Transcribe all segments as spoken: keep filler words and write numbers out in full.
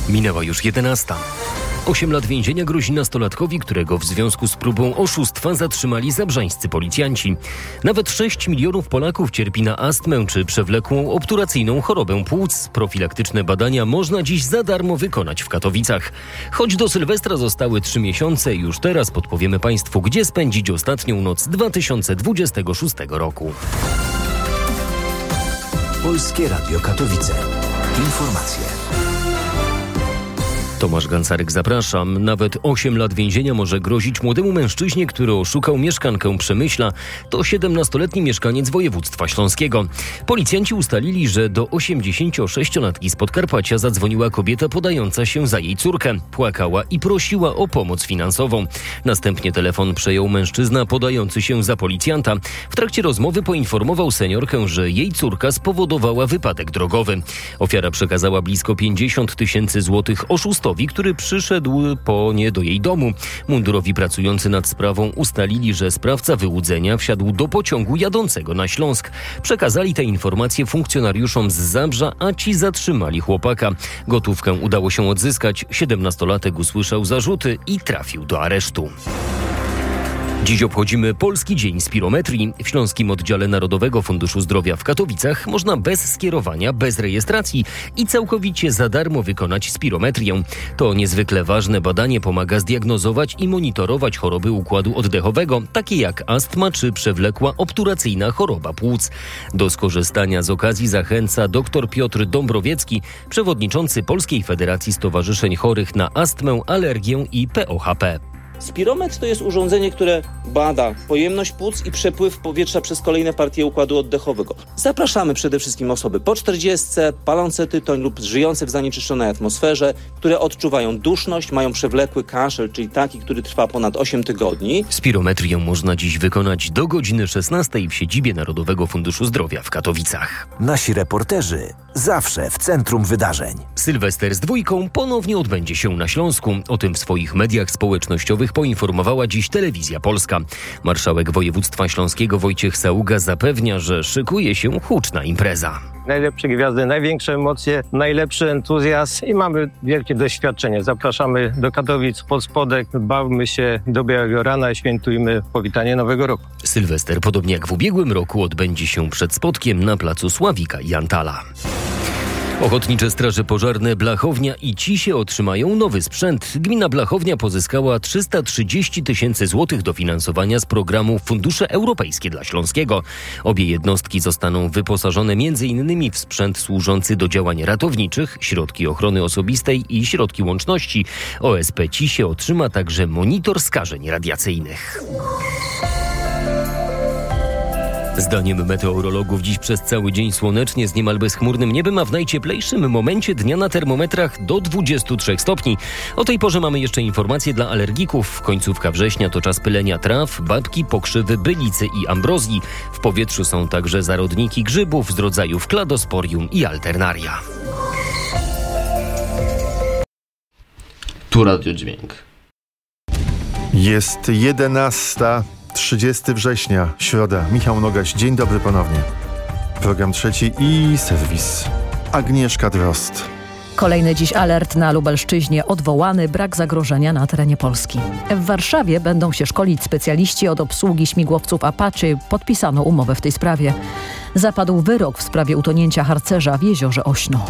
Minęła już jedenasta. Osiem lat więzienia grozi nastolatkowi, którego w związku z próbą oszustwa zatrzymali zabrzańscy policjanci. Nawet sześć milionów Polaków cierpi na astmę czy przewlekłą obturacyjną chorobę płuc. Profilaktyczne badania można dziś za darmo wykonać w Katowicach. Choć do Sylwestra zostały trzy miesiące, już teraz podpowiemy Państwu, gdzie spędzić ostatnią noc dwa tysiące dwudziestego szóstego roku. Polskie Radio Katowice. Informacje. Tomasz Gancarek, zapraszam. Nawet osiem lat więzienia może grozić młodemu mężczyźnie, który oszukał mieszkankę Przemyśla. To siedemnastoletni mieszkaniec województwa śląskiego. Policjanci ustalili, że do osiemdziesięciosześciolatki z Podkarpacia zadzwoniła kobieta podająca się za jej córkę. Płakała i prosiła o pomoc finansową. Następnie telefon przejął mężczyzna podający się za policjanta. W trakcie rozmowy poinformował seniorkę, że jej córka spowodowała wypadek drogowy. Ofiara przekazała blisko pięćdziesiąt tysięcy złotych oszustowi, który przyszedł po nie do jej domu. Mundurowi pracujący nad sprawą ustalili, że sprawca wyłudzenia wsiadł do pociągu jadącego na Śląsk. Przekazali te informacje funkcjonariuszom z Zabrza, a ci zatrzymali chłopaka. Gotówkę udało się odzyskać. Siedemnastolatek usłyszał zarzuty i trafił do aresztu. Dziś obchodzimy Polski Dzień Spirometrii. W Śląskim Oddziale Narodowego Funduszu Zdrowia w Katowicach można bez skierowania, bez rejestracji i całkowicie za darmo wykonać spirometrię. To niezwykle ważne badanie pomaga zdiagnozować i monitorować choroby układu oddechowego, takie jak astma czy przewlekła obturacyjna choroba płuc. Do skorzystania z okazji zachęca dr Piotr Dąbrowiecki, przewodniczący Polskiej Federacji Stowarzyszeń Chorych na Astmę, Alergię i P O H P. Spirometr to jest urządzenie, które bada pojemność płuc i przepływ powietrza przez kolejne partie układu oddechowego. Zapraszamy przede wszystkim osoby po czterdziestce, palące tytoń lub żyjące w zanieczyszczonej atmosferze, które odczuwają duszność, mają przewlekły kaszel, czyli taki, który trwa ponad osiem tygodni. Spirometrię można dziś wykonać do godziny szesnastej w siedzibie Narodowego Funduszu Zdrowia w Katowicach. Nasi reporterzy zawsze w centrum wydarzeń. Sylwester z dwójką ponownie odbędzie się na Śląsku. O tym w swoich mediach społecznościowych poinformowała dziś Telewizja Polska. Marszałek województwa śląskiego Wojciech Saługa zapewnia, że szykuje się huczna impreza. Najlepsze gwiazdy, największe emocje, najlepszy entuzjazm i mamy wielkie doświadczenie. Zapraszamy do Katowic pod spodek, bawmy się do białego rana i świętujmy powitanie Nowego Roku. Sylwester, podobnie jak w ubiegłym roku, odbędzie się przed Spodkiem na placu Sławika i Antala. Ochotnicze Straże Pożarne Blachownia i Cisie otrzymają nowy sprzęt. Gmina Blachownia pozyskała trzysta trzydzieści tysięcy złotych dofinansowania z programu Fundusze Europejskie dla Śląskiego. Obie jednostki zostaną wyposażone między innymi w sprzęt służący do działań ratowniczych, środki ochrony osobistej i środki łączności. O S P Cisie otrzyma także monitor skażeń radiacyjnych. Zdaniem meteorologów dziś przez cały dzień słonecznie z niemal bezchmurnym niebem, a w najcieplejszym momencie dnia na termometrach do dwudziestu trzech stopni. O tej porze mamy jeszcze informacje dla alergików. Końcówka września to czas pylenia traw, babki, pokrzywy, bylicy i ambrozji. W powietrzu są także zarodniki grzybów z rodzajów kladosporium i alternaria. Tu Radiodźwięk. Jest jedenasta. trzydziestego września, środa. Michał Nogaś, dzień dobry ponownie. Program trzeci i serwis. Agnieszka Drozd. Kolejny dziś alert na Lubelszczyźnie odwołany, brak zagrożenia na terenie Polski. W Warszawie będą się szkolić specjaliści od obsługi śmigłowców Apache. Podpisano umowę w tej sprawie. Zapadł wyrok w sprawie utonięcia harcerza w jeziorze Ośno.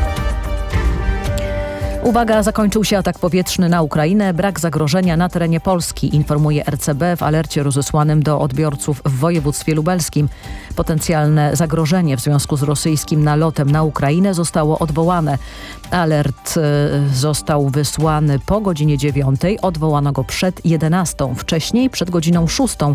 Uwaga, zakończył się atak powietrzny na Ukrainę. Brak zagrożenia na terenie Polski, informuje R C B w alercie rozesłanym do odbiorców w województwie lubelskim. Potencjalne zagrożenie w związku z rosyjskim nalotem na Ukrainę zostało odwołane. Alert y, został wysłany po godzinie dziewiątej, odwołano go przed jedenastą. Wcześniej, przed godziną szóstą,